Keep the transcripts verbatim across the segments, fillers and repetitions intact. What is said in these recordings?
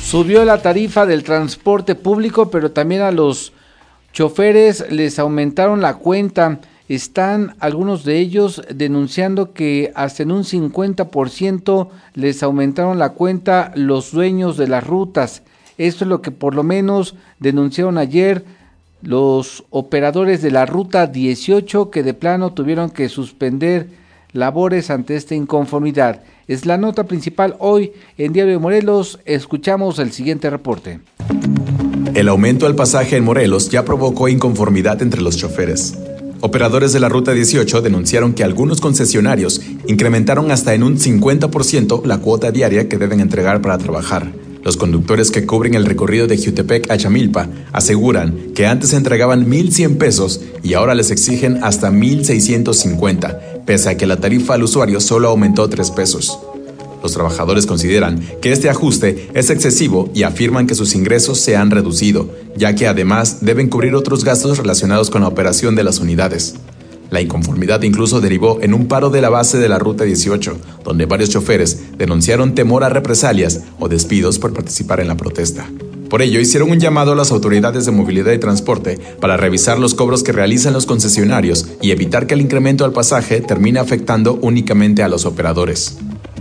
Subió la tarifa del transporte público, pero también a los choferes les aumentaron la cuenta. Están algunos de ellos denunciando que hasta en un cincuenta por ciento les aumentaron la cuenta los dueños de las rutas. Esto es lo que por lo menos denunciaron ayer los operadores de la ruta dieciocho, que de plano tuvieron que suspender labores ante esta inconformidad. Es la nota principal hoy en Diario de Morelos. Escuchamos el siguiente reporte. El aumento al pasaje en Morelos ya provocó inconformidad entre los choferes. Operadores de la Ruta dieciocho denunciaron que algunos concesionarios incrementaron hasta en un cincuenta por ciento la cuota diaria que deben entregar para trabajar. Los conductores que cubren el recorrido de Jiutepec a Chamilpa aseguran que antes entregaban mil cien pesos y ahora les exigen hasta mil seiscientos cincuenta, pese a que la tarifa al usuario solo aumentó tres pesos. Los trabajadores consideran que este ajuste es excesivo y afirman que sus ingresos se han reducido, ya que además deben cubrir otros gastos relacionados con la operación de las unidades. La inconformidad incluso derivó en un paro de la base de la Ruta dieciocho, donde varios choferes denunciaron temor a represalias o despidos por participar en la protesta. Por ello, hicieron un llamado a las autoridades de movilidad y transporte para revisar los cobros que realizan los concesionarios y evitar que el incremento al pasaje termine afectando únicamente a los operadores.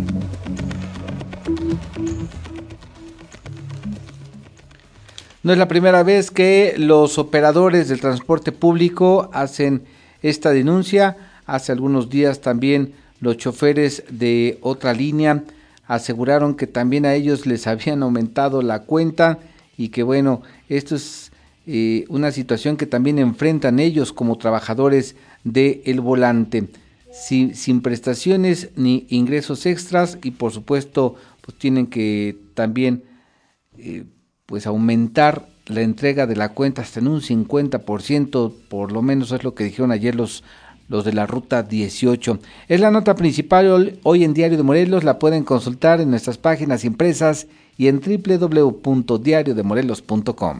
No es la primera vez que los operadores del transporte público hacen esta denuncia. Hace algunos días también los choferes de otra línea aseguraron que también a ellos les habían aumentado la cuenta y que bueno, esto es eh, una situación que también enfrentan ellos como trabajadores del volante, sin, sin prestaciones ni ingresos extras, y por supuesto pues tienen que también eh, pues aumentar la entrega de la cuenta hasta en un cincuenta por ciento, por lo menos es lo que dijeron ayer los, los de la Ruta dieciocho. Es la nota principal hoy, hoy en Diario de Morelos. La pueden consultar en nuestras páginas impresas y en doble u doble u doble u punto diario de morelos punto com.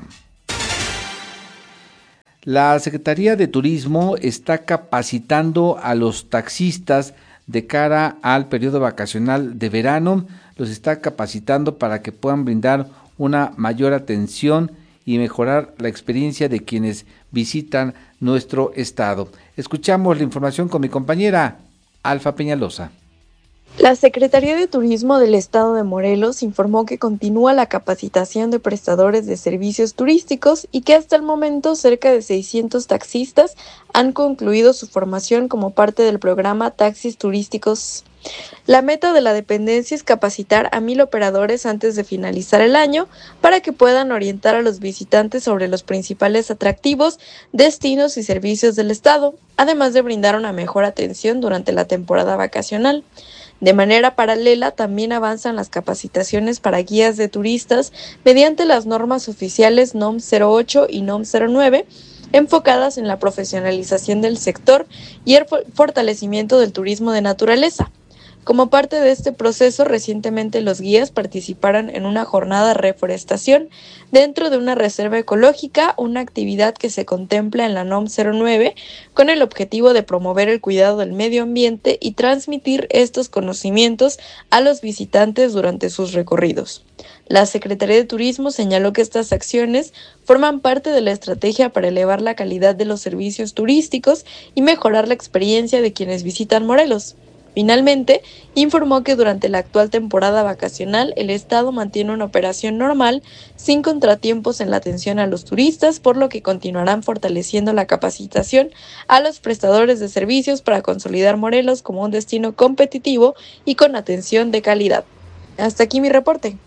La Secretaría de Turismo está capacitando a los taxistas de cara al periodo vacacional de verano. Los está capacitando para que puedan brindar una mayor atención y mejorar la experiencia de quienes visitan nuestro estado. Escuchamos la información con mi compañera Alfa Peñalosa. La Secretaría de Turismo del Estado de Morelos informó que continúa la capacitación de prestadores de servicios turísticos y que hasta el momento cerca de seiscientos taxistas han concluido su formación como parte del programa Taxis Turísticos. La meta de la dependencia es capacitar a mil operadores antes de finalizar el año para que puedan orientar a los visitantes sobre los principales atractivos, destinos y servicios del estado, además de brindar una mejor atención durante la temporada vacacional. De manera paralela, también avanzan las capacitaciones para guías de turistas mediante las normas oficiales N O M cero ocho y N O M cero nueve, enfocadas en la profesionalización del sector y el fortalecimiento del turismo de naturaleza. Como parte de este proceso, recientemente los guías participaron en una jornada de reforestación dentro de una reserva ecológica, una actividad que se contempla en la N O M cero nueve, con el objetivo de promover el cuidado del medio ambiente y transmitir estos conocimientos a los visitantes durante sus recorridos. La Secretaría de Turismo señaló que estas acciones forman parte de la estrategia para elevar la calidad de los servicios turísticos y mejorar la experiencia de quienes visitan Morelos. Finalmente, informó que durante la actual temporada vacacional el Estado mantiene una operación normal, sin contratiempos en la atención a los turistas, por lo que continuarán fortaleciendo la capacitación a los prestadores de servicios para consolidar Morelos como un destino competitivo y con atención de calidad. Hasta aquí mi reporte.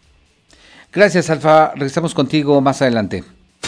Gracias, Alfa. Regresamos contigo más adelante.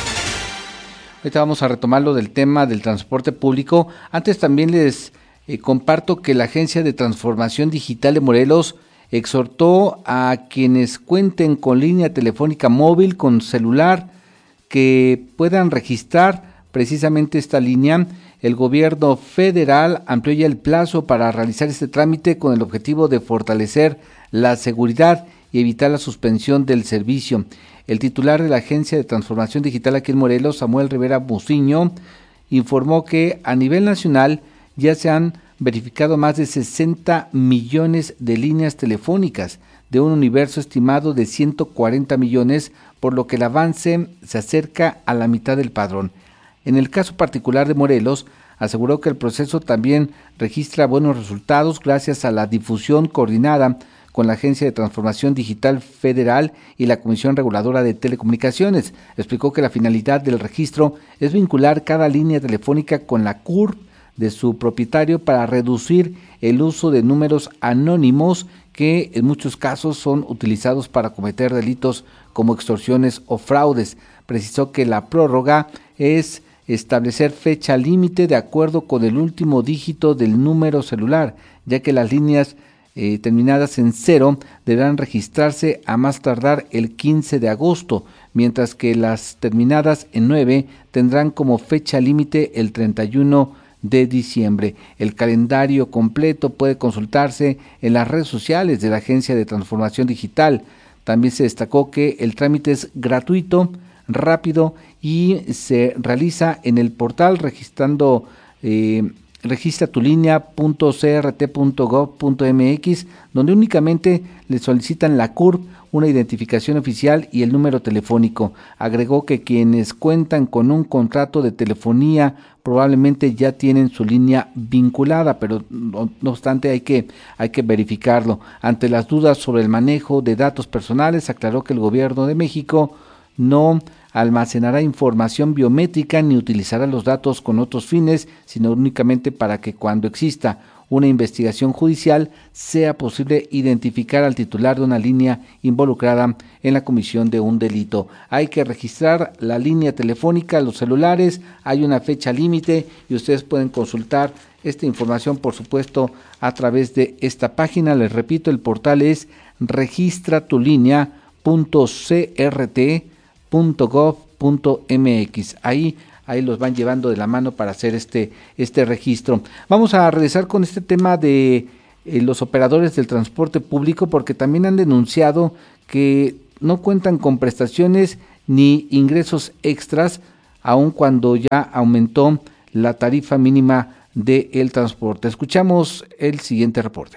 Ahorita vamos a retomar lo del tema del transporte público. Antes también les Eh, comparto que la Agencia de Transformación Digital de Morelos exhortó a quienes cuenten con línea telefónica móvil, con celular, que puedan registrar precisamente esta línea. El gobierno federal amplió ya el plazo para realizar este trámite con el objetivo de fortalecer la seguridad y evitar la suspensión del servicio. El titular de la Agencia de Transformación Digital aquí en Morelos, Samuel Rivera Muciño, informó que a nivel nacional ya se han verificado más de sesenta millones de líneas telefónicas, de un universo estimado de ciento cuarenta millones, por lo que el avance se acerca a la mitad del padrón. En el caso particular de Morelos, aseguró que el proceso también registra buenos resultados gracias a la difusión coordinada con la Agencia de Transformación Digital Federal y la Comisión Reguladora de Telecomunicaciones. Explicó que la finalidad del registro es vincular cada línea telefónica con la C U R P de su propietario para reducir el uso de números anónimos que en muchos casos son utilizados para cometer delitos como extorsiones o fraudes. Precisó que la prórroga es establecer fecha límite de acuerdo con el último dígito del número celular, ya que las líneas eh, terminadas en cero deberán registrarse a más tardar el quince de agosto, mientras que las terminadas en nueve tendrán como fecha límite el treinta y uno de diciembre. El calendario completo puede consultarse en las redes sociales de la Agencia de Transformación Digital. También se destacó que el trámite es gratuito, rápido y se realiza en el portal registrando eh, registra tu línea punto c r t punto gov punto m x, donde únicamente le solicitan la C U R P, una identificación oficial y el número telefónico. Agregó que quienes cuentan con un contrato de telefonía probablemente ya tienen su línea vinculada, pero no, no obstante hay que, hay que verificarlo. Ante las dudas sobre el manejo de datos personales, aclaró que el gobierno de México no almacenará información biométrica ni utilizará los datos con otros fines, sino únicamente para que cuando exista una investigación judicial sea posible identificar al titular de una línea involucrada en la comisión de un delito. Hay que registrar la línea telefónica, los celulares, hay una fecha límite y ustedes pueden consultar esta información, por supuesto, a través de esta página. Les repito, el portal es registra tu línea punto c r t punto gov punto m x. Ahí Ahí los van llevando de la mano para hacer este, este registro. Vamos a regresar con este tema de eh, los operadores del transporte público, porque también han denunciado que no cuentan con prestaciones ni ingresos extras, aun cuando ya aumentó la tarifa mínima del transporte. Escuchamos el siguiente reporte.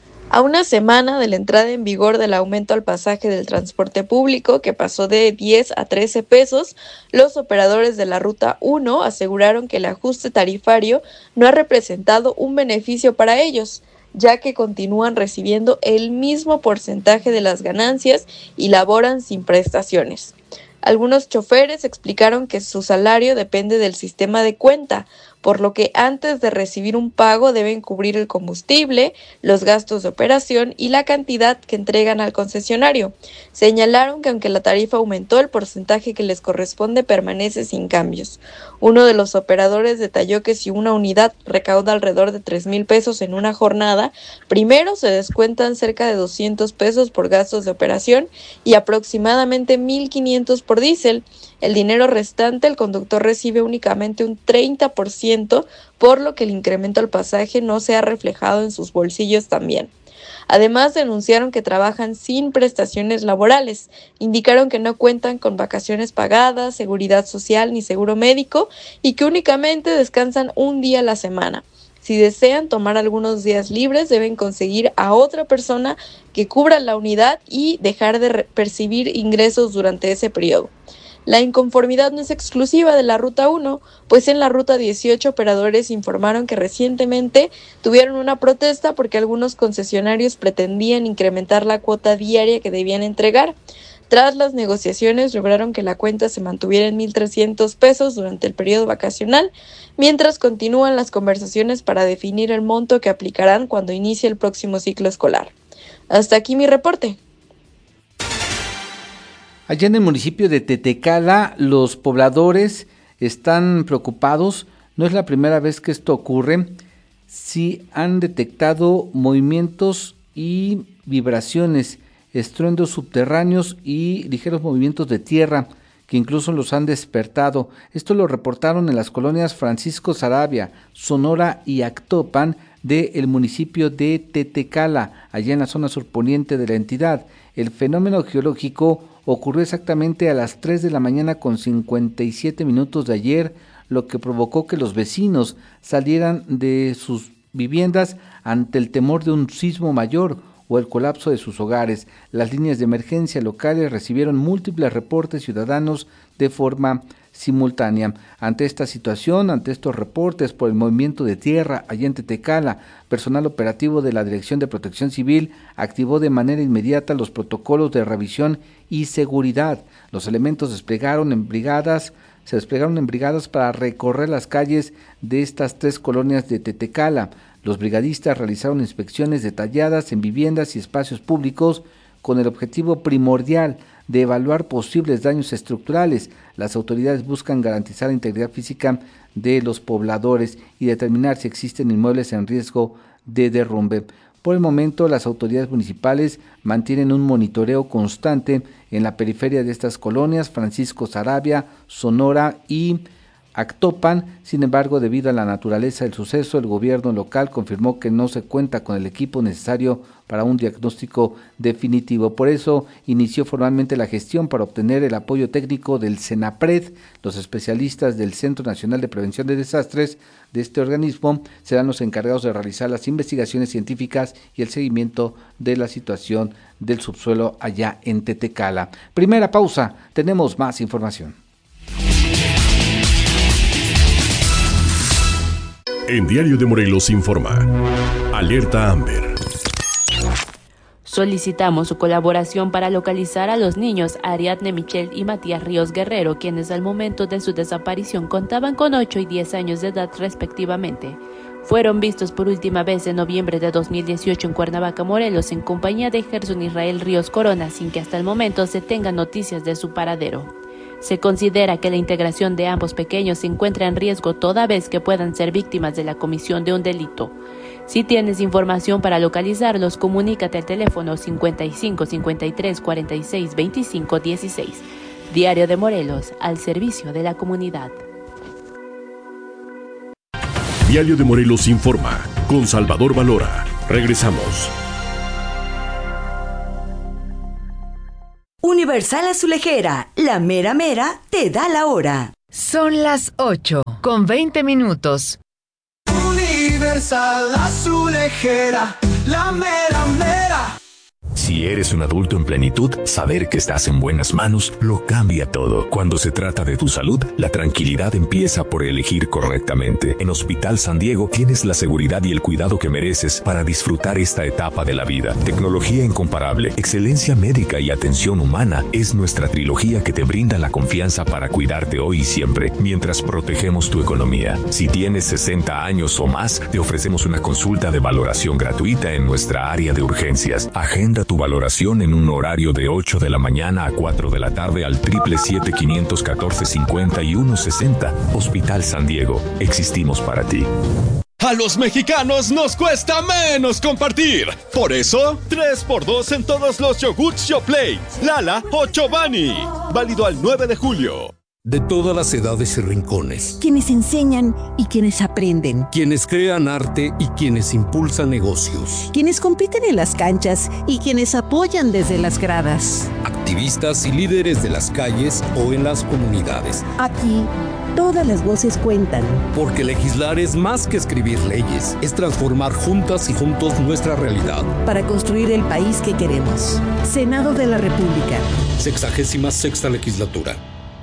A una semana de la entrada en vigor del aumento al pasaje del transporte público, que pasó de diez a trece pesos, los operadores de la Ruta uno aseguraron que el ajuste tarifario no ha representado un beneficio para ellos, ya que continúan recibiendo el mismo porcentaje de las ganancias y laboran sin prestaciones. Algunos choferes explicaron que su salario depende del sistema de cuenta, por lo que antes de recibir un pago deben cubrir el combustible, los gastos de operación y la cantidad que entregan al concesionario. Señalaron que aunque la tarifa aumentó, el porcentaje que les corresponde permanece sin cambios. Uno de los operadores detalló que si una unidad recauda alrededor de tres mil pesos en una jornada, primero se descuentan cerca de doscientos pesos por gastos de operación y aproximadamente mil quinientos por diésel. El dinero restante el conductor recibe únicamente un treinta por ciento, por lo que el incremento al pasaje no se ha reflejado en sus bolsillos también. Además, denunciaron que trabajan sin prestaciones laborales, indicaron que no cuentan con vacaciones pagadas, seguridad social ni seguro médico y que únicamente descansan un día a la semana. Si desean tomar algunos días libres, deben conseguir a otra persona que cubra la unidad y dejar de percibir ingresos durante ese periodo. La inconformidad no es exclusiva de la Ruta uno, pues en la Ruta dieciocho operadores informaron que recientemente tuvieron una protesta porque algunos concesionarios pretendían incrementar la cuota diaria que debían entregar. Tras las negociaciones lograron que la cuenta se mantuviera en mil trescientos pesos durante el periodo vacacional, mientras continúan las conversaciones para definir el monto que aplicarán cuando inicie el próximo ciclo escolar. Hasta aquí mi reporte. Allá en el municipio de Tetecala, los pobladores están preocupados. No es la primera vez que esto ocurre. Sí han detectado movimientos y vibraciones, estruendos subterráneos y ligeros movimientos de tierra que incluso los han despertado. Esto lo reportaron en las colonias Francisco Saravia, Sonora y Actopan del municipio de Tetecala, allá en la zona surponiente de la entidad. El fenómeno geológico ocurrió exactamente a las tres de la mañana con cincuenta y siete minutos de ayer, lo que provocó que los vecinos salieran de sus viviendas ante el temor de un sismo mayor. o el colapso de sus hogares. Las líneas de emergencia locales recibieron múltiples reportes ciudadanos de forma simultánea. Ante esta situación, ante estos reportes por el movimiento de tierra allá en Tetecala, personal operativo de la Dirección de Protección Civil activó de manera inmediata los protocolos de revisión y seguridad. Los elementos desplegaron en brigadas, se desplegaron en brigadas para recorrer las calles de estas tres colonias de Tetecala. Los brigadistas realizaron inspecciones detalladas en viviendas y espacios públicos con el objetivo primordial de evaluar posibles daños estructurales. Las autoridades buscan garantizar la integridad física de los pobladores y determinar si existen inmuebles en riesgo de derrumbe. Por el momento, las autoridades municipales mantienen un monitoreo constante en la periferia de estas colonias, Francisco Saravia, Sonora y Actopan. Sin embargo, debido a la naturaleza del suceso, el gobierno local confirmó que no se cuenta con el equipo necesario para un diagnóstico definitivo. Por eso inició formalmente la gestión para obtener el apoyo técnico del CENAPRED. Los especialistas del Centro Nacional de Prevención de Desastres de este organismo serán los encargados de realizar las investigaciones científicas y el seguimiento de la situación del subsuelo allá en Tetecala. Primera pausa, tenemos más información. En Diario de Morelos informa. Alerta Amber. Solicitamos su colaboración para localizar a los niños Ariadne Michelle y Matías Ríos Guerrero, quienes al momento de su desaparición contaban con ocho y diez años de edad respectivamente. Fueron vistos por última vez en noviembre de dos mil dieciocho en Cuernavaca, Morelos, en compañía de Gerson Israel Ríos Corona, sin que hasta el momento se tengan noticias de su paradero. Se considera que la integración de ambos pequeños se encuentra en riesgo toda vez que puedan ser víctimas de la comisión de un delito. Si tienes información para localizarlos, comunícate al teléfono cincuenta y cinco, cincuenta y tres, cuarenta y seis, veinticinco, dieciséis. Diario de Morelos, al servicio de la comunidad. Diario de Morelos informa, con Salvador Valora. Regresamos. Universal Azulejera, la mera mera te da la hora. Son las ocho con veinte minutos. Universal Azulejera, la mera mera. Si eres un adulto en plenitud, saber que estás en buenas manos lo cambia todo. Cuando se trata de tu salud, la tranquilidad empieza por elegir correctamente. En Hospital San Diego tienes la seguridad y el cuidado que mereces para disfrutar esta etapa de la vida. Tecnología incomparable, excelencia médica y atención humana es nuestra trilogía que te brinda la confianza para cuidarte hoy y siempre, mientras protegemos tu economía. Si tienes sesenta años o más, te ofrecemos una consulta de valoración gratuita en nuestra área de urgencias. Agenda tu valoración en un horario de ocho de la mañana a cuatro de la tarde al triple siete quinientos catorce cincuenta y uno sesenta. Hospital San Diego, existimos para ti. A los mexicanos nos cuesta menos compartir. Por eso, tres por dos en todos los yogurts Yoplait, Lala o Chobani. Válido al nueve de julio. De todas las edades y rincones. Quienes enseñan y quienes aprenden. Quienes crean arte y quienes impulsan negocios. Quienes compiten en las canchas y quienes apoyan desde las gradas. Activistas y líderes de las calles o en las comunidades. Aquí, todas las voces cuentan. Porque legislar es más que escribir leyes. Es transformar juntas y juntos nuestra realidad. Para construir el país que queremos. Senado de la República. Sexagésima sexta legislatura.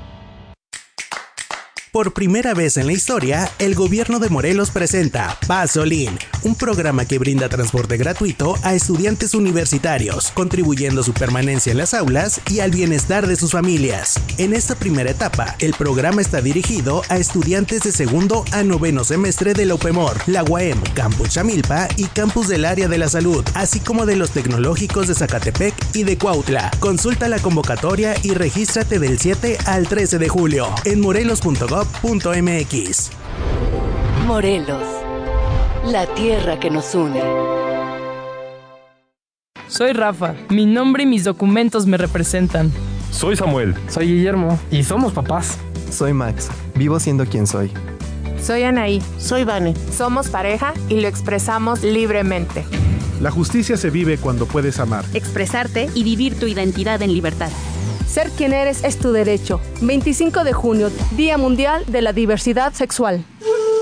Por primera vez en la historia, el gobierno de Morelos presenta Pasolín, un programa que brinda transporte gratuito a estudiantes universitarios, contribuyendo a su permanencia en las aulas y al bienestar de sus familias. En esta primera etapa, el programa está dirigido a estudiantes de segundo a noveno semestre de la UPEMOR, la U A M, Campus Chamilpa y Campus del Área de la Salud, así como de los tecnológicos de Zacatepec y de Cuautla. Consulta la convocatoria y regístrate del siete al trece de julio en morelos punto gob punto mx. Morelos, la tierra que nos une. Soy Rafa, mi nombre y mis documentos me representan. Soy Samuel. Soy Guillermo y somos papás. Soy Max, vivo siendo quien soy. Soy Anaí. Soy Vane. Somos pareja y lo expresamos libremente. La justicia se vive cuando puedes amar, expresarte y vivir tu identidad en libertad. Ser quien eres es tu derecho. veinticinco de junio, Día Mundial de la Diversidad Sexual.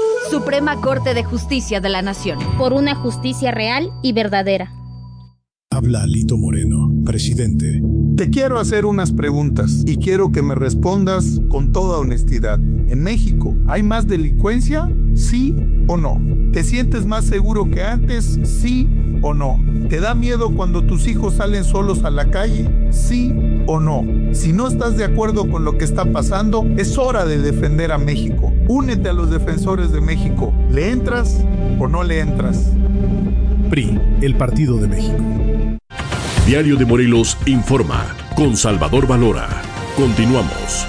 Suprema Corte de Justicia de la Nación. Por una justicia real y verdadera. Habla Alito Moreno, presidente. Te quiero hacer unas preguntas y quiero que me respondas con toda honestidad. ¿En México hay más delincuencia? ¿Sí o no? ¿Te sientes más seguro que antes? ¿Sí o no? ¿Te da miedo cuando tus hijos salen solos a la calle? ¿Sí o no? Si no estás de acuerdo con lo que está pasando, es hora de defender a México. Únete a los defensores de México. ¿Le entras o no le entras? P R I, el Partido de México. Diario de Morelos informa con Salvador Valora. Continuamos.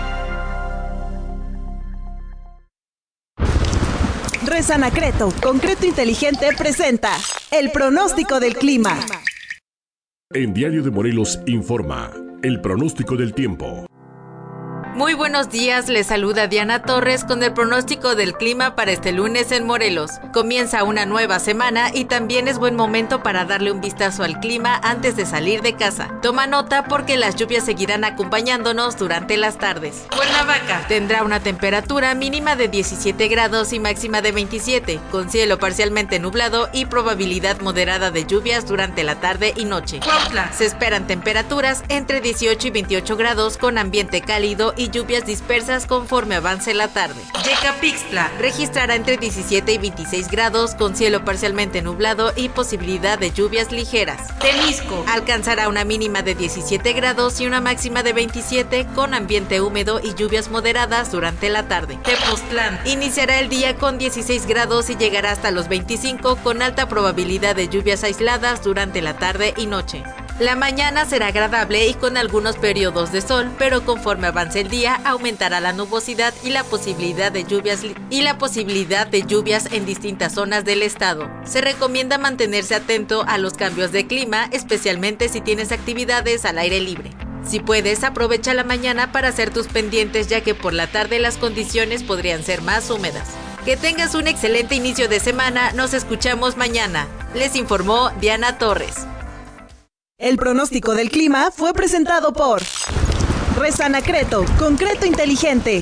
Resanacreto, Concreto Inteligente presenta el pronóstico del clima. En Diario de Morelos informa el pronóstico del tiempo. Muy buenos días, les saluda Diana Torres con el pronóstico del clima para este lunes en Morelos. Comienza una nueva semana y también es buen momento para darle un vistazo al clima antes de salir de casa. Toma nota porque las lluvias seguirán acompañándonos durante las tardes. Cuernavaca tendrá una temperatura mínima de diecisiete grados y máxima de veintisiete, con cielo parcialmente nublado y probabilidad moderada de lluvias durante la tarde y noche. Cuautla, se esperan temperaturas entre dieciocho y veintiocho grados con ambiente cálido y y lluvias dispersas conforme avance la tarde. Yecapixtla registrará entre diecisiete y veintiséis grados con cielo parcialmente nublado y posibilidad de lluvias ligeras. Temisco alcanzará una mínima de diecisiete grados y una máxima de veintisiete con ambiente húmedo y lluvias moderadas durante la tarde. Tepoztlán iniciará el día con dieciséis grados y llegará hasta los veinticinco con alta probabilidad de lluvias aisladas durante la tarde y noche. La mañana será agradable y con algunos periodos de sol, pero conforme avance el día aumentará la nubosidad y la posibilidad de lluvias y la posibilidad de lluvias en distintas zonas del estado. Se recomienda mantenerse atento a los cambios de clima, especialmente si tienes actividades al aire libre. Si puedes, aprovecha la mañana para hacer tus pendientes, ya que por la tarde las condiciones podrían ser más húmedas. Que tengas un excelente inicio de semana, nos escuchamos mañana. Les informó Diana Torres. El pronóstico del clima fue presentado por Resanacreto, Concreto Inteligente.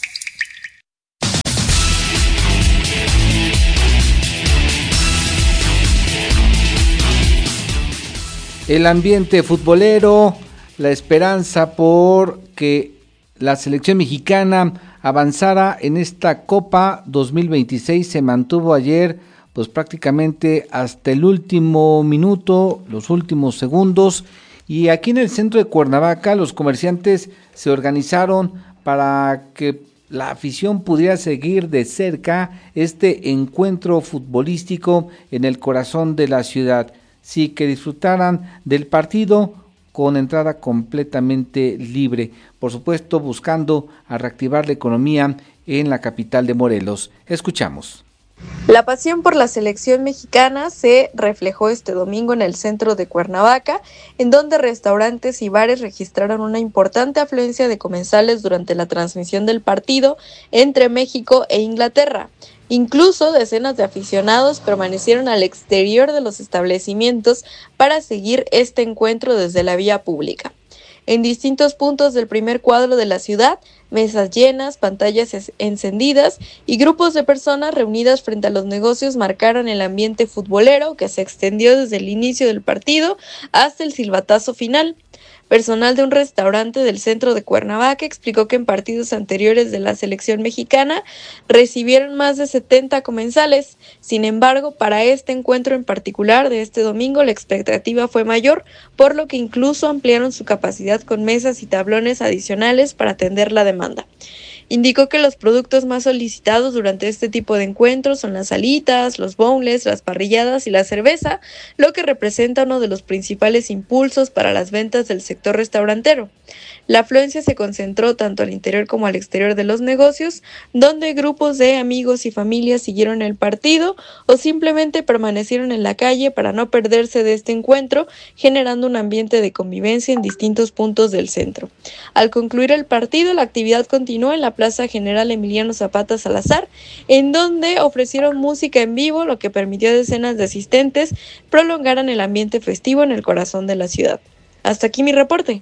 El ambiente futbolero, la esperanza por que la selección mexicana avanzara en esta Copa dos mil veintiséis se mantuvo ayer pues prácticamente hasta el último minuto, los últimos segundos, y aquí en el centro de Cuernavaca los comerciantes se organizaron para que la afición pudiera seguir de cerca este encuentro futbolístico en el corazón de la ciudad, sí, que disfrutaran del partido con entrada completamente libre, por supuesto buscando a reactivar la economía en la capital de Morelos. Escuchamos. La pasión por la selección mexicana se reflejó este domingo en el centro de Cuernavaca, en donde restaurantes y bares registraron una importante afluencia de comensales durante la transmisión del partido entre México e Inglaterra. Incluso decenas de aficionados permanecieron al exterior de los establecimientos para seguir este encuentro desde la vía pública. En distintos puntos del primer cuadro de la ciudad, mesas llenas, pantallas encendidas y grupos de personas reunidas frente a los negocios marcaron el ambiente futbolero que se extendió desde el inicio del partido hasta el silbatazo final. Personal de un restaurante del centro de Cuernavaca explicó que en partidos anteriores de la selección mexicana recibieron más de setenta comensales. Sin embargo, para este encuentro en particular de este domingo la expectativa fue mayor, por lo que incluso ampliaron su capacidad con mesas y tablones adicionales para atender la demanda. Indicó que los productos más solicitados durante este tipo de encuentros son las alitas, los boneless, las parrilladas y la cerveza, lo que representa uno de los principales impulsos para las ventas del sector restaurantero. La afluencia se concentró tanto al interior como al exterior de los negocios, donde grupos de amigos y familias siguieron el partido o simplemente permanecieron en la calle para no perderse de este encuentro, generando un ambiente de convivencia en distintos puntos del centro. Al concluir el partido, la actividad continuó en la Plaza General Emiliano Zapata Salazar, en donde ofrecieron música en vivo, lo que permitió a decenas de asistentes prolongaran el ambiente festivo en el corazón de la ciudad. Hasta aquí mi reporte.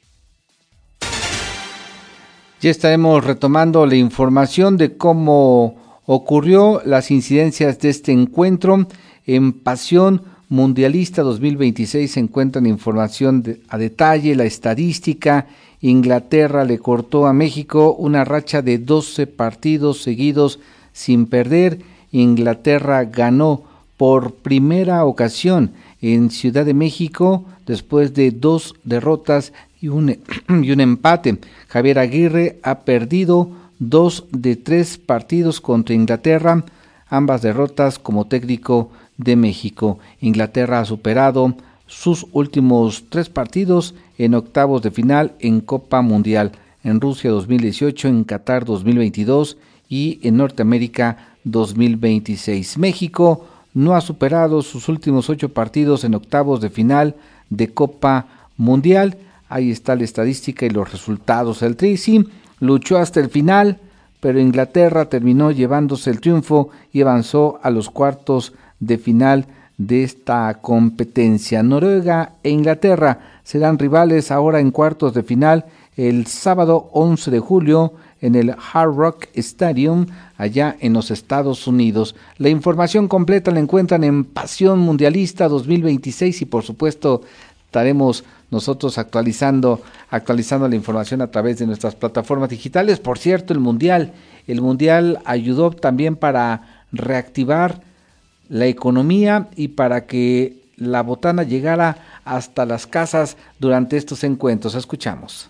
Ya estaremos retomando la información de cómo ocurrió las incidencias de este encuentro en pasión Mundialista dos mil veintiséis se encuentran información de, a detalle, la estadística. Inglaterra le cortó a México una racha de doce partidos seguidos sin perder. Inglaterra ganó por primera ocasión en Ciudad de México después de dos derrotas y un, y un empate. Javier Aguirre ha perdido dos de tres partidos contra Inglaterra, ambas derrotas como técnico de México. Inglaterra ha superado sus últimos tres partidos en octavos de final en Copa Mundial, en Rusia dos mil dieciocho, en Qatar dos mil veintidós y en Norteamérica dos mil veintiséis. México no ha superado sus últimos ocho partidos en octavos de final de Copa Mundial. Ahí está la estadística y los resultados. El Tri sí luchó hasta el final, pero Inglaterra terminó llevándose el triunfo y avanzó a los cuartos de final de esta competencia. Noruega e Inglaterra serán rivales ahora en cuartos de final el sábado once de julio en el Hard Rock Stadium allá en los Estados Unidos. La información completa la encuentran en Pasión Mundialista dos mil veintiséis y por supuesto estaremos nosotros actualizando actualizando la información a través de nuestras plataformas digitales. Por cierto, el Mundial, el Mundial ayudó también para reactivar la economía y para que la botana llegara hasta las casas durante estos encuentros. Escuchamos.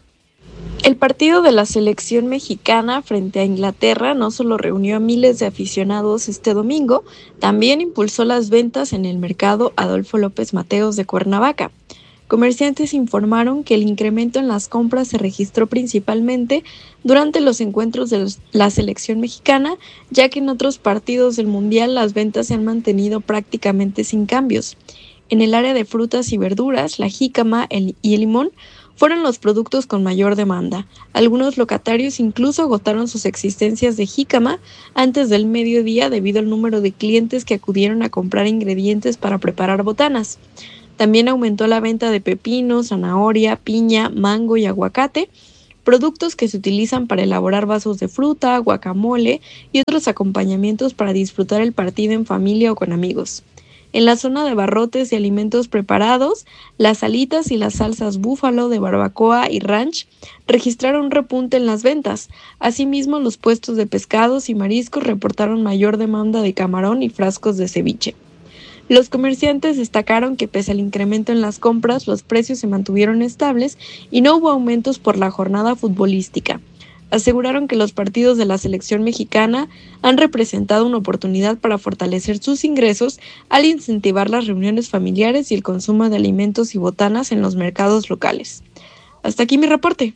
El partido de la selección mexicana frente a Inglaterra no solo reunió a miles de aficionados este domingo, también impulsó las ventas en el mercado Adolfo López Mateos de Cuernavaca. Comerciantes informaron que el incremento en las compras se registró principalmente durante los encuentros de la selección mexicana, ya que en otros partidos del Mundial las ventas se han mantenido prácticamente sin cambios. En el área de frutas y verduras, la jícama y el limón fueron los productos con mayor demanda. Algunos locatarios incluso agotaron sus existencias de jícama antes del mediodía debido al número de clientes que acudieron a comprar ingredientes para preparar botanas. También aumentó la venta de pepino, zanahoria, piña, mango y aguacate, productos que se utilizan para elaborar vasos de fruta, guacamole y otros acompañamientos para disfrutar el partido en familia o con amigos. En la zona de barrotes y alimentos preparados, las alitas y las salsas búfalo de barbacoa y ranch registraron un repunte en las ventas. Asimismo, los puestos de pescados y mariscos reportaron mayor demanda de camarón y frascos de ceviche. Los comerciantes destacaron que pese al incremento en las compras, los precios se mantuvieron estables y no hubo aumentos por la jornada futbolística. Aseguraron que los partidos de la selección mexicana han representado una oportunidad para fortalecer sus ingresos al incentivar las reuniones familiares y el consumo de alimentos y botanas en los mercados locales. Hasta aquí mi reporte.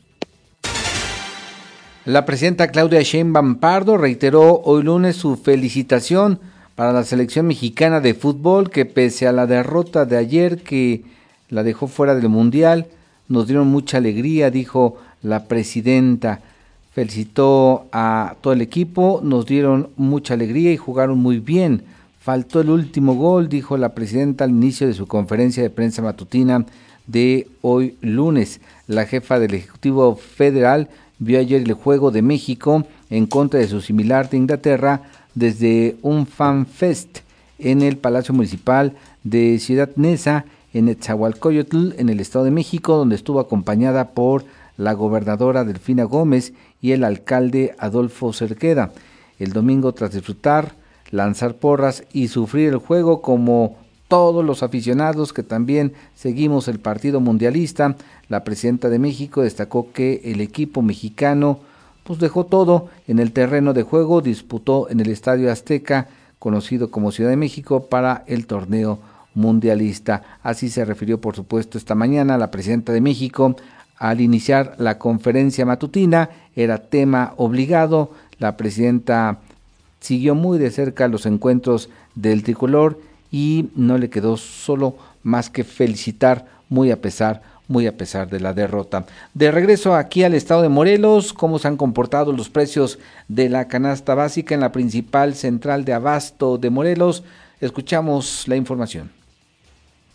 La presidenta Claudia Sheinbaum Pardo reiteró hoy lunes su felicitación para la selección mexicana de fútbol, que pese a la derrota de ayer que la dejó fuera del Mundial, nos dieron mucha alegría, dijo la presidenta. Felicitó a todo el equipo, nos dieron mucha alegría y jugaron muy bien. Faltó el último gol, dijo la presidenta al inicio de su conferencia de prensa matutina de hoy lunes. La jefa del Ejecutivo Federal vio ayer el juego de México en contra de su similar de Inglaterra desde un fan fest en el Palacio Municipal de Ciudad Neza, en Netzahualcóyotl, en el Estado de México, donde estuvo acompañada por la gobernadora Delfina Gómez y el alcalde Adolfo Cerqueda. El domingo, tras disfrutar, lanzar porras y sufrir el juego como todos los aficionados que también seguimos el partido mundialista, la presidenta de México destacó que el equipo mexicano pues dejó todo en el terreno de juego, disputó en el Estadio Azteca, conocido como Ciudad de México, para el torneo mundialista. Así se refirió, por supuesto, esta mañana la presidenta de México al iniciar la conferencia matutina. Era tema obligado. La presidenta siguió muy de cerca los encuentros del tricolor y no le quedó solo más que felicitar muy a pesar muy a pesar de la derrota. De regreso aquí al estado de Morelos, cómo se han comportado los precios de la canasta básica en la principal central de abasto de Morelos. Escuchamos la información.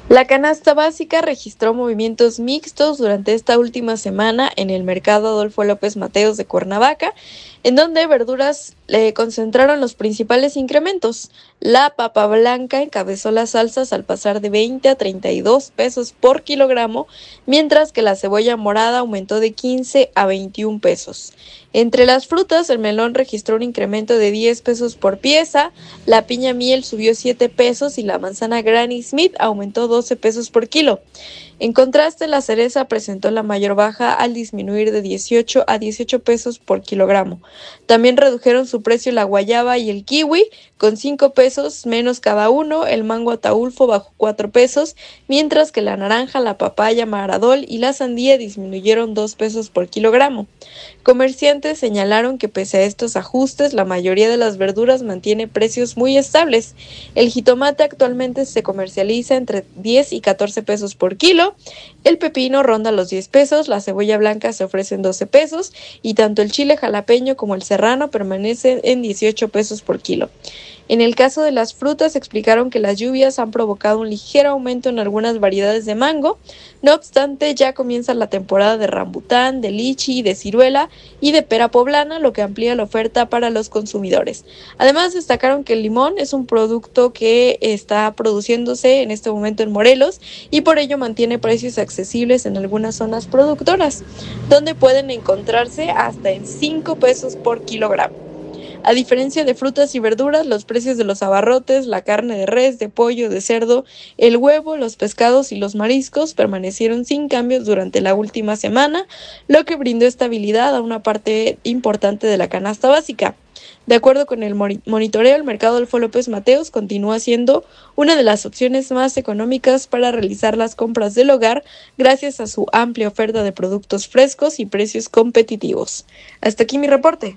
La canasta básica registró movimientos mixtos durante esta última semana en el mercado Adolfo López Mateos de Cuernavaca, en donde verduras eh, concentraron los principales incrementos. La papa blanca encabezó las alzas al pasar de veinte a treinta y dos pesos por kilogramo, mientras que la cebolla morada aumentó de quince a veintiún pesos. Entre las frutas, el melón registró un incremento de diez pesos por pieza, la piña miel subió siete pesos y la manzana Granny Smith aumentó doce pesos por kilo. En contraste, la cereza presentó la mayor baja al disminuir de dieciocho a dieciocho pesos por kilogramo. También redujeron su precio la guayaba y el kiwi, con cinco pesos menos cada uno. El mango ataulfo bajó cuatro pesos, mientras que la naranja, la papaya, maradol y la sandía disminuyeron dos pesos por kilogramo. Comerciantes señalaron que pese a estos ajustes, la mayoría de las verduras mantiene precios muy estables. El jitomate actualmente se comercializa entre diez y catorce pesos por kilo, el pepino ronda los diez pesos, la cebolla blanca se ofrece en doce pesos y tanto el chile jalapeño como el serrano permanecen en dieciocho pesos por kilo. En el caso de las frutas, explicaron que las lluvias han provocado un ligero aumento en algunas variedades de mango. No obstante, ya comienza la temporada de rambután, de lichi, de ciruela y de pera poblana, lo que amplía la oferta para los consumidores. Además, destacaron que el limón es un producto que está produciéndose en este momento en Morelos y por ello mantiene precios accesibles en algunas zonas productoras, donde pueden encontrarse hasta en cinco pesos por kilogramo. A diferencia de frutas y verduras, los precios de los abarrotes, la carne de res, de pollo, de cerdo, el huevo, los pescados y los mariscos permanecieron sin cambios durante la última semana, lo que brindó estabilidad a una parte importante de la canasta básica. De acuerdo con el monitoreo, el mercado Adolfo López Mateos continúa siendo una de las opciones más económicas para realizar las compras del hogar gracias a su amplia oferta de productos frescos y precios competitivos. Hasta aquí mi reporte.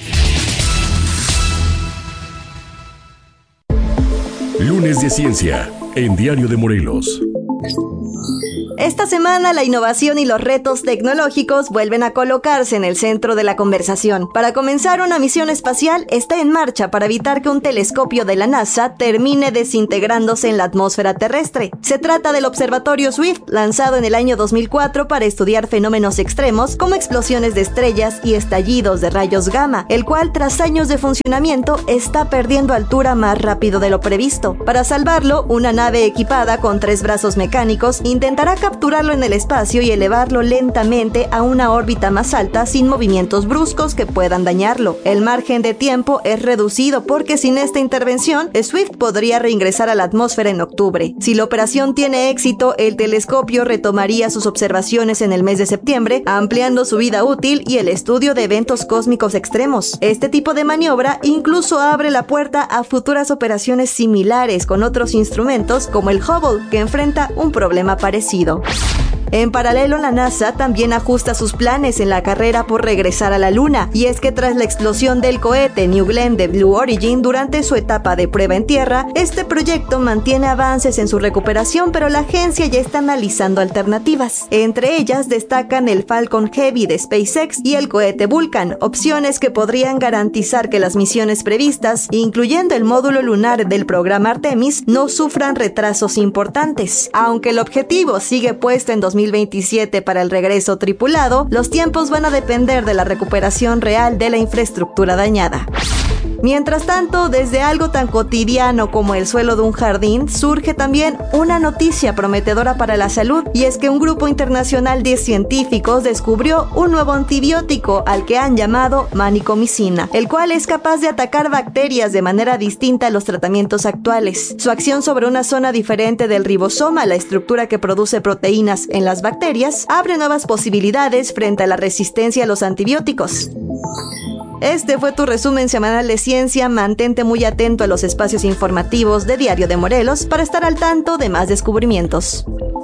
Lunes de Ciencia, en Diario de Morelos. Esta semana la innovación y los retos tecnológicos vuelven a colocarse en el centro de la conversación. Para comenzar, una misión espacial está en marcha para evitar que un telescopio de la NASA termine desintegrándose en la atmósfera terrestre. Se trata del observatorio Swift, lanzado en el año dos mil cuatro para estudiar fenómenos extremos como explosiones de estrellas y estallidos de rayos gamma, el cual tras años de funcionamiento está perdiendo altura más rápido de lo previsto. Para salvarlo, una nave equipada con tres brazos mecánicos intentará capturarlo en el espacio y elevarlo lentamente a una órbita más alta sin movimientos bruscos que puedan dañarlo. El margen de tiempo es reducido porque sin esta intervención, Swift podría reingresar a la atmósfera en octubre. Si la operación tiene éxito, el telescopio retomaría sus observaciones en el mes de septiembre, ampliando su vida útil y el estudio de eventos cósmicos extremos. Este tipo de maniobra incluso abre la puerta a futuras operaciones similares con otros instrumentos como el Hubble, que enfrenta un problema parecido. En paralelo, la NASA también ajusta sus planes en la carrera por regresar a la Luna, y es que tras la explosión del cohete New Glenn de Blue Origin durante su etapa de prueba en tierra, este proyecto mantiene avances en su recuperación, pero la agencia ya está analizando alternativas. Entre ellas destacan el Falcon Heavy de SpaceX y el cohete Vulcan, opciones que podrían garantizar que las misiones previstas, incluyendo el módulo lunar del programa Artemis, no sufran retrasos importantes. Aunque el objetivo sigue puesto en dos mil veintisiete para el regreso tripulado, los tiempos van a depender de la recuperación real de la infraestructura dañada. Mientras tanto, desde algo tan cotidiano como el suelo de un jardín, surge también una noticia prometedora para la salud, y es que un grupo internacional de científicos descubrió un nuevo antibiótico al que han llamado manicomicina, el cual es capaz de atacar bacterias de manera distinta a los tratamientos actuales. Su acción sobre una zona diferente del ribosoma, la estructura que produce proteínas en las bacterias, abre nuevas posibilidades frente a la resistencia a los antibióticos. Este fue tu resumen semanal de ciencia. Mantente muy atento a los espacios informativos de Diario de Morelos para estar al tanto de más descubrimientos.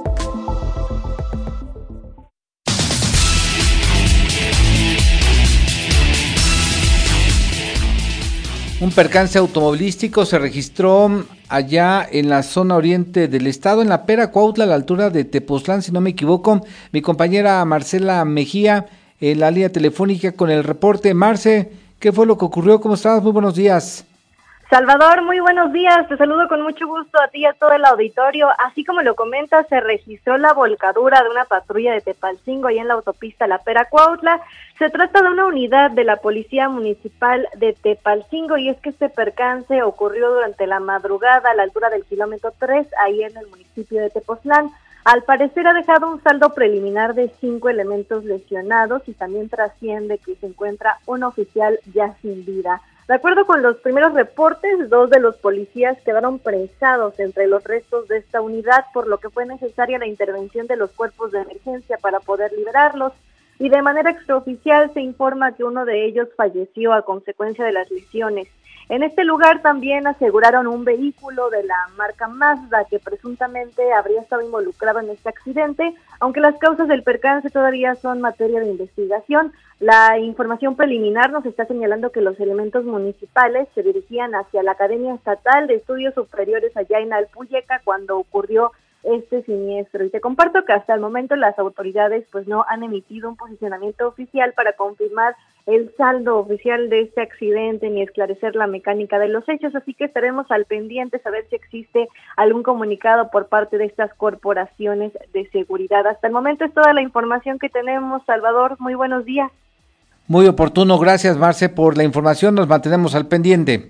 Un percance automovilístico se registró allá en la zona oriente del estado, en la Pera Cuautla, a la altura de Tepoztlán, si no me equivoco. Mi compañera Marcela Mejía en la línea telefónica con el reporte. Marce, ¿qué fue lo que ocurrió? ¿Cómo estás? Muy buenos días. Salvador, muy buenos días, te saludo con mucho gusto a ti y a todo el auditorio. Así como lo comentas, se registró la volcadura de una patrulla de Tepalcingo ahí en la autopista La Pera-Cuautla. Se trata de una unidad de la Policía Municipal de Tepalcingo y es que este percance ocurrió durante la madrugada a la altura del kilómetro tres, ahí en el municipio de Tepoztlán. Al parecer ha dejado un saldo preliminar de cinco elementos lesionados y también trasciende que se encuentra un oficial ya sin vida. De acuerdo con los primeros reportes, dos de los policías quedaron presados entre los restos de esta unidad, por lo que fue necesaria la intervención de los cuerpos de emergencia para poder liberarlos. Y de manera extraoficial se informa que uno de ellos falleció a consecuencia de las lesiones. En este lugar también aseguraron un vehículo de la marca Mazda que presuntamente habría estado involucrado en este accidente, aunque las causas del percance todavía son materia de investigación. La información preliminar nos está señalando que los elementos municipales se dirigían hacia la Academia Estatal de Estudios Superiores allá en Alpuyeca cuando ocurrió este siniestro. Y te comparto que hasta el momento las autoridades pues no han emitido un posicionamiento oficial para confirmar el saldo oficial de este accidente ni esclarecer la mecánica de los hechos, así que estaremos al pendiente a ver si existe algún comunicado por parte de estas corporaciones de seguridad. Hasta el momento es toda la información que tenemos, Salvador. Muy buenos días. Muy oportuno, gracias Marce por la información, nos mantenemos al pendiente.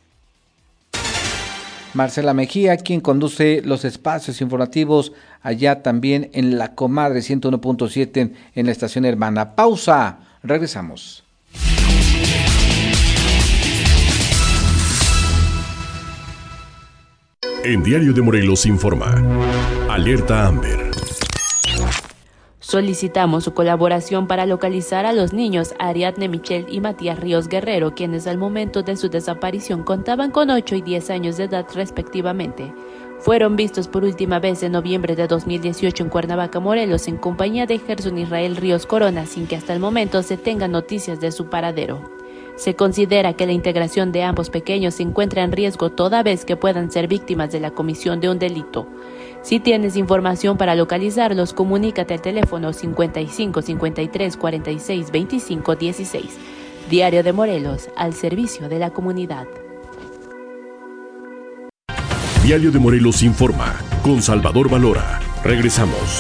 Marcela Mejía, quien conduce los espacios informativos allá también en la comadre ciento uno punto siete en la estación hermana. Pausa, regresamos. En Diario de Morelos informa. Alerta Amber. Solicitamos su colaboración para localizar a los niños Ariadne Michelle y Matías Ríos Guerrero, quienes al momento de su desaparición contaban con ocho y diez años de edad respectivamente. Fueron vistos por última vez en noviembre de dos mil dieciocho en Cuernavaca, Morelos, en compañía de Gerson Israel Ríos Corona, sin que hasta el momento se tengan noticias de su paradero. Se considera que la integración de ambos pequeños se encuentra en riesgo toda vez que puedan ser víctimas de la comisión de un delito. Si tienes información para localizarlos, comunícate al teléfono cincuenta y cinco, cincuenta y tres, cuarenta y seis, veinticinco, dieciséis. Diario de Morelos, al servicio de la comunidad. Diario de Morelos informa, con Salvador Valora. Regresamos.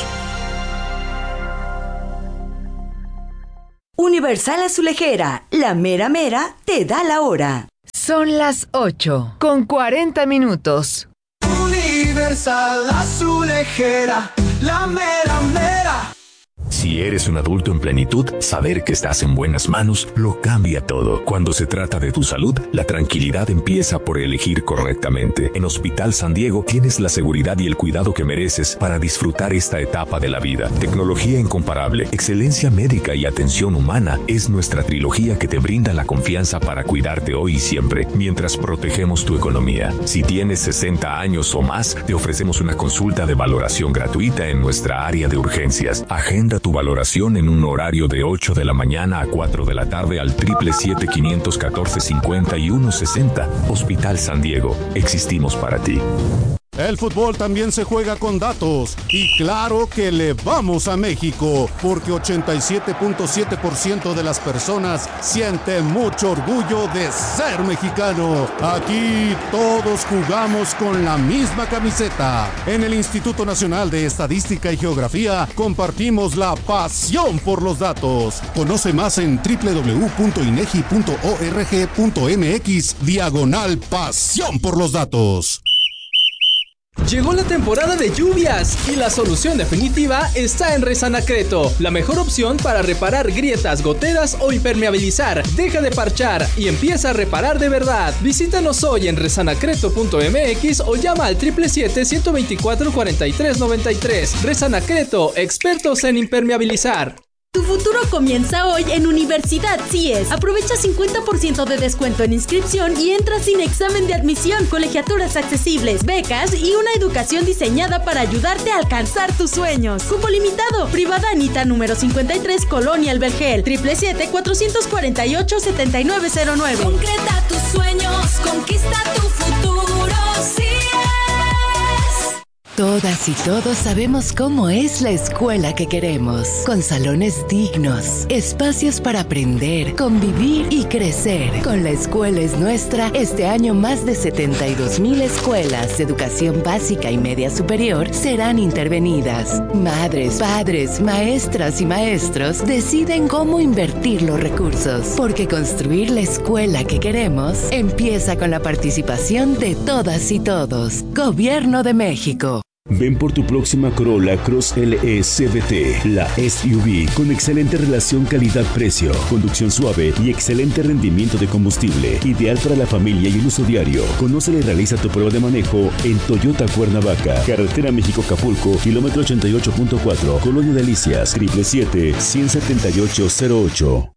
Universal Azulejera, la mera mera te da la hora. Son las ocho, con cuarenta minutos. Universal Azulejera, la mera mera. Si eres un adulto en plenitud, saber que estás en buenas manos lo cambia todo. Cuando se trata de tu salud, la tranquilidad empieza por elegir correctamente. En Hospital San Diego tienes la seguridad y el cuidado que mereces para disfrutar esta etapa de la vida. Tecnología incomparable, excelencia médica y atención humana es nuestra trilogía que te brinda la confianza para cuidarte hoy y siempre, mientras protegemos tu economía. Si tienes sesenta años o más, te ofrecemos una consulta de valoración gratuita en nuestra área de urgencias. Agenda tu valoración en un horario de ocho de la mañana a cuatro de la tarde al triple siete quinientos catorce cincuenta y uno sesenta. Hospital San Diego, existimos para ti. El fútbol también se juega con datos y claro que le vamos a México porque ochenta y siete punto siete por ciento de las personas sienten mucho orgullo de ser mexicano. Aquí todos jugamos con la misma camiseta. En el Instituto Nacional de Estadística y Geografía compartimos la pasión por los datos. Conoce más en doble u doble u doble u punto inegi punto org punto mx diagonal pasión por los datos. Llegó la temporada de lluvias y la solución definitiva está en Resanacreto, la mejor opción para reparar grietas, goteras o impermeabilizar. Deja de parchar y empieza a reparar de verdad. Visítanos hoy en resanacreto punto mx o llama al siete siete siete, ciento veinticuatro, cuarenta y tres noventa y tres. Resanacreto, expertos en impermeabilizar. Tu futuro comienza hoy en Universidad C I E S. Aprovecha cincuenta por ciento de descuento en inscripción y entra sin examen de admisión, colegiaturas accesibles, becas y una educación diseñada para ayudarte a alcanzar tus sueños. Cupo limitado. Privada Anita número cincuenta y tres, Colonia El Vergel. siete siete siete, cuatro cuatro ocho, siete nueve cero nueve. Concreta tus sueños, conquista tu futuro. C I E S. Todas y todos sabemos cómo es la escuela que queremos, con salones dignos, espacios para aprender, convivir y crecer. Con La Escuela es Nuestra, este año más de setenta y dos mil escuelas de educación básica y media superior serán intervenidas. Madres, padres, maestras y maestros deciden cómo invertir los recursos, porque construir la escuela que queremos empieza con la participación de todas y todos. Gobierno de México. Ven por tu próxima Corolla Cross L E C V T, la S U V con excelente relación calidad-precio, conducción suave y excelente rendimiento de combustible, ideal para la familia y el uso diario. Conócela y realiza tu prueba de manejo en Toyota Cuernavaca, carretera México-Acapulco, kilómetro ochenta y ocho punto cuatro, Colonia Delicias, siete siete siete, uno siete ocho cero ocho.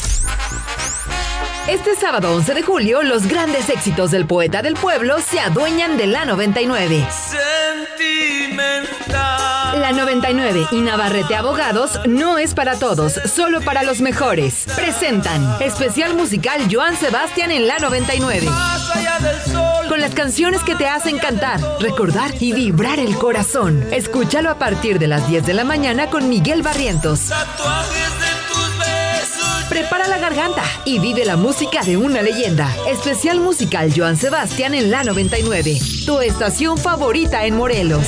Este sábado once de julio, los grandes éxitos del poeta del pueblo se adueñan de la noventa y nueve. Sentimental. La noventa y nueve y Navarrete Abogados no es para todos, solo para los mejores. Presentan especial musical Joan Sebastián en la noventa y nueve. Más allá del sol. Con las canciones que te hacen cantar, recordar y vibrar el corazón. Escúchalo a partir de las diez de la mañana con Miguel Barrientos. Tatuajes de tus besos. Prepara la garganta y vive la música de una leyenda. Especial musical Joan Sebastián en la noventa y nueve. Tu estación favorita en Morelos.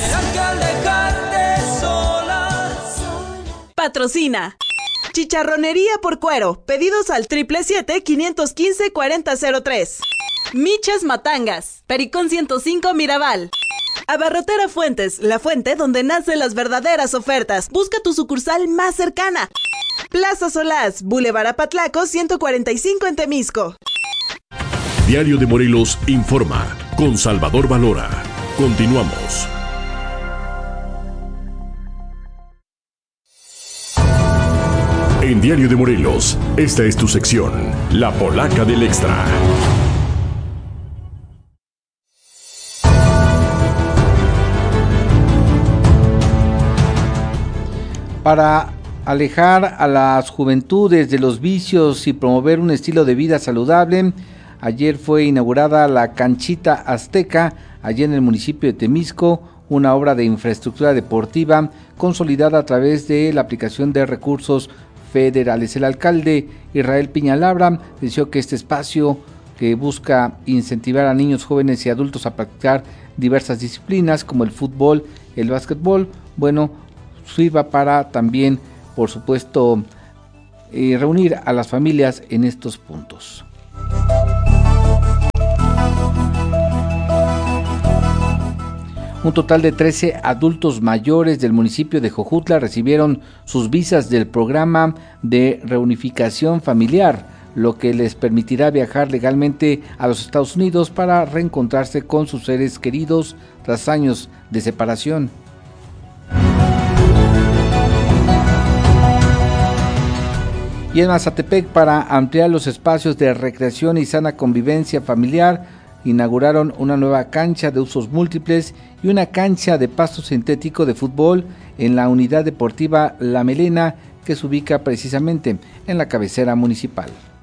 Patrocina Chicharronería por Cuero. Pedidos al triple siete, quinientos quince, cuarenta cero tres. Michas Matangas. Pericón ciento cinco Mirabal. Abarrotera Fuentes, la fuente donde nacen las verdaderas ofertas. Busca tu sucursal más cercana. Plaza Solás, Boulevard Apatlaco ciento cuarenta y cinco en Temisco. Diario de Morelos informa con Salvador Valora. Continuamos. En Diario de Morelos, esta es tu sección, La Polaca del Extra. Para alejar a las juventudes de los vicios y promover un estilo de vida saludable, ayer fue inaugurada la Canchita Azteca, allí en el municipio de Temisco, una obra de infraestructura deportiva consolidada a través de la aplicación de recursos federales. El alcalde Israel Piñalabra dijo que este espacio, que busca incentivar a niños, jóvenes y adultos a practicar diversas disciplinas como el fútbol, el básquetbol, bueno, sirva para también, por supuesto, eh, reunir a las familias en estos puntos. Un total de trece adultos mayores del municipio de Jojutla recibieron sus visas del programa de reunificación familiar, lo que les permitirá viajar legalmente a los Estados Unidos para reencontrarse con sus seres queridos tras años de separación. Y en Mazatepec, para ampliar los espacios de recreación y sana convivencia familiar, inauguraron una nueva cancha de usos múltiples y una cancha de pasto sintético de fútbol en la unidad deportiva La Melena, que se ubica precisamente en la cabecera municipal.